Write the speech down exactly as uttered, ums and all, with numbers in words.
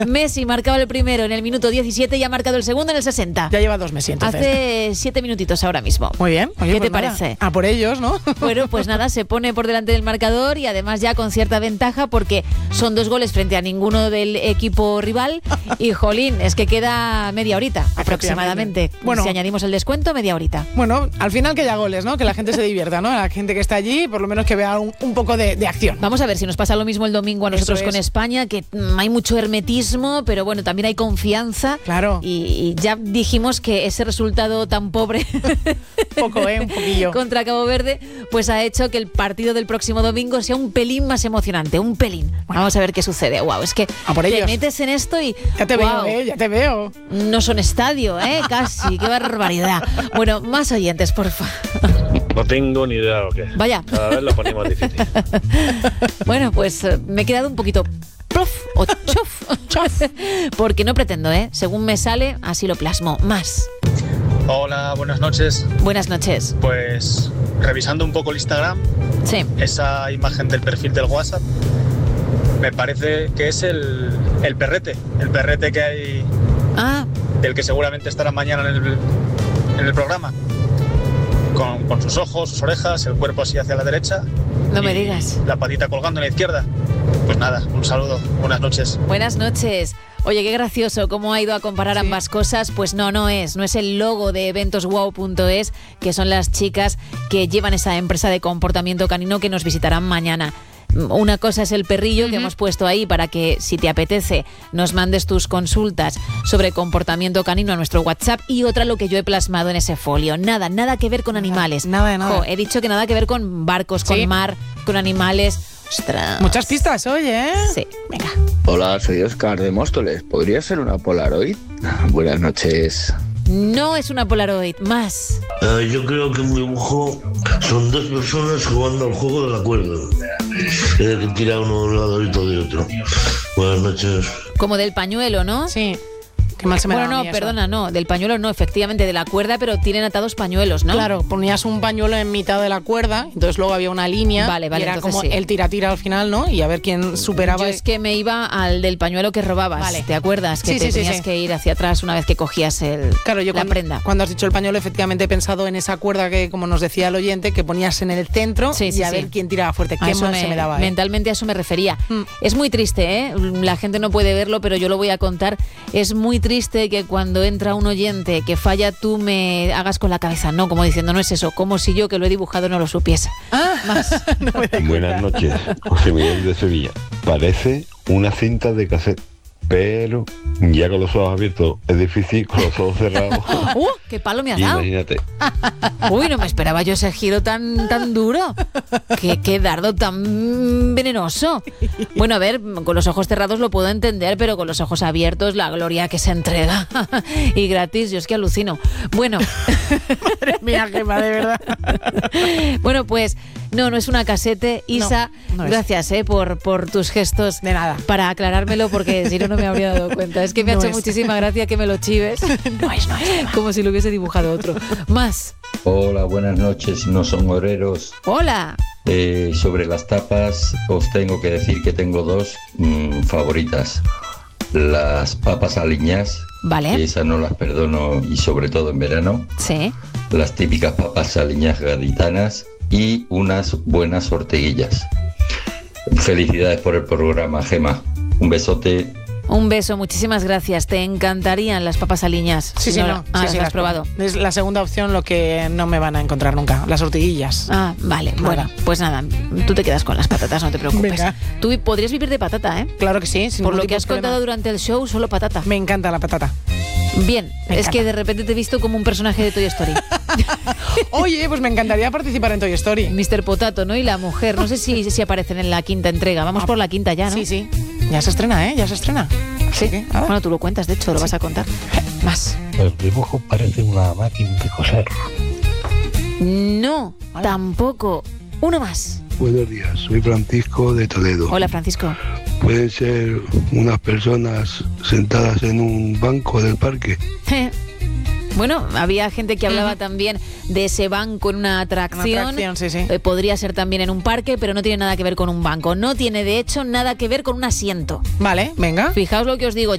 Messi marcaba el primero en el minuto diecisiete y ha marcado el segundo en el sesenta. Ya lleva dos Messi, entonces. Hace siete minutitos ahora mismo. Muy bien. Oye, ¿Qué pues te nada, parece? A por ellos, ¿no? Bueno, pues nada, se pone por delante del marcador y además ya con cierta ventaja porque son dos goles frente a ninguno del equipo rival y jolín, es que queda media horita aproximadamente. Bueno, si añadimos el descuento, media horita. Bueno, al final que haya goles, ¿no? Que la gente se divierta, ¿no? La gente que está allí, por lo menos que vea un, un poco de, de acción. Vamos a ver si nos pasa lo mismo el domingo a nosotros Eso con es. España, que mm, hay mucho hermetismo, pero bueno, también hay confianza. Claro. Y, y ya dijimos que ese resultado tan pobre Poco, ¿eh? Un poquillo. contra Cabo Verde, pues ha hecho que el partido del próximo domingo sea un pelín más emocionante, un pelín. Bueno. Vamos a ver qué sucede. Wow, es que A por te ellos. metes en esto y Ya te guau, veo, ¿eh? Ya te veo. no son estadio, ¿eh? Casi, qué barbaridad. Bueno, más oyentes, por favor. No tengo ni idea de lo que es. Vaya. Cada vez lo ponemos difícil. Bueno, pues eh, me he quedado un poquito plof o chof, chof, porque no pretendo, ¿eh? Según me sale, así lo plasmo. Más. Hola, buenas noches. Buenas noches. Pues revisando un poco el Instagram, Sí. esa imagen del perfil del WhatsApp, me parece que es el, el perrete, el perrete que hay, Ah, del que seguramente estará mañana en el, en el programa, con, con sus ojos, sus orejas, el cuerpo así hacia la derecha. no me y digas. la patita colgando en la izquierda. Pues nada, un saludo, buenas noches. Buenas noches. Oye, qué gracioso cómo ha ido a comparar Sí. ambas cosas. Pues no, no es. No es el logo de eventos wow punto es, que son las chicas que llevan esa empresa de comportamiento canino que nos visitarán mañana. Una cosa es el perrillo que hemos puesto ahí para que, si te apetece, nos mandes tus consultas sobre comportamiento canino a nuestro WhatsApp, y otra lo que yo he plasmado en ese folio. Nada, nada que ver con animales. nada de nada. Jo, he dicho que nada que ver con barcos, Sí. con mar, con animales. Ostras. Muchas pistas, oye, ¿eh? Sí, venga. Hola, soy Oscar de Móstoles. ¿Podría ser una Polaroid? Buenas noches. No es una Polaroid, más. Eh, yo creo que un dibujo son dos personas jugando al juego de la cuerda. Eh, que tira uno de un lado y otro de otro. Buenas noches. Como del pañuelo, ¿no? Sí. Qué mal se me Bueno, da a no, mí eso. perdona, no, del pañuelo no, efectivamente, de la cuerda, pero tienen atados pañuelos, ¿no? Claro, ponías un pañuelo en mitad de la cuerda, entonces luego había una línea. Vale, vale, y era entonces como sí. el tira-tira al final, ¿no? Y a ver quién superaba. Yo es que me iba al del pañuelo que robabas, Vale. ¿te acuerdas? Que Sí, te sí, sí, tenías sí. que ir hacia atrás una vez que cogías el, Claro, yo la cuando, prenda. cuando has dicho el pañuelo, efectivamente he pensado en esa cuerda que, como nos decía el oyente, que ponías en el centro Sí, y sí, a sí. ver quién tiraba fuerte. A Qué eso mal se me daba, ¿eh? Mentalmente a eso me refería. Mm. Es muy triste, ¿eh? La gente no puede verlo, pero yo lo voy a contar. Es muy triste que cuando entra un oyente que falla, tú me hagas con la cabeza. No, como diciendo, no es eso. Como si yo, que lo he dibujado, no lo supiese. Ah, Más. no me doy Buenas cuenta. noches, José Miguel de Sevilla. Parece una cinta de cassette, pero ya con los ojos abiertos es difícil, con los ojos cerrados. ¡Uh! ¡Qué palo me has dado! Imagínate. Uy, no me esperaba yo ese giro tan, tan duro. ¿Qué, qué dardo tan venenoso. Bueno, a ver, con los ojos cerrados lo puedo entender, pero con los ojos abiertos, la gloria que se entrega. Y gratis, yo es que alucino. Bueno, Madre mía, Gemma, de verdad. bueno, pues no, no es una casete. Isa, No, no es. gracias eh, por, por tus gestos. De nada. Para aclarármelo, porque si no, no me habría dado cuenta. Es que me No ha hecho es. muchísima gracia que me lo chives. No es, no es. Gemma. Como si lo hubiese dibujado otro. Más. Hola, buenas noches, no son obreros. Hola. Eh, sobre las tapas, os tengo que decir que tengo dos mm, favoritas. Las papas aliñás, que Vale. esas no las perdono, y sobre todo en verano. Sí. Las típicas papas aliñás gaditanas y unas buenas orteguillas. Felicidades por el programa, Gema. Un besote. Un beso, muchísimas gracias. Te encantarían las papas aliñas. Sí, Si sí, no- no. Ah, sí, las sí, has las probado. Es la segunda opción, lo que no me van a encontrar nunca. Las ortiguillas. Ah, vale. Nada. Bueno, pues nada, tú te quedas con las patatas, no te preocupes. Venga. Tú podrías vivir de patata, ¿eh? Claro que sí. sin Por ningún lo tipo que de has problema. contado durante el show, solo patata. Me encanta la patata. Bien, Me es encanta. que de repente te he visto como un personaje de Toy Story. Oye, pues me encantaría participar en Toy Story. mister Potato, ¿no? Y la mujer. No sé si, si aparecen en la quinta entrega. Vamos por la quinta ya, ¿no? Sí, sí. Ya se estrena, ¿eh? Ya se estrena. Así que, nada. Bueno, tú lo cuentas, de hecho, lo vas a contar. Más. El dibujo parece una máquina de coser. No, tampoco. Uno más. Buenos días, soy Francisco de Toledo. Hola, Francisco. Pueden ser unas personas sentadas en un banco del parque. Bueno, había gente que hablaba también de ese banco en una atracción. Una atracción, sí, sí. Eh, podría ser también en un parque, pero no tiene nada que ver con un banco. No tiene, de hecho, nada que ver con un asiento. Vale, venga. Fijaos lo que os digo.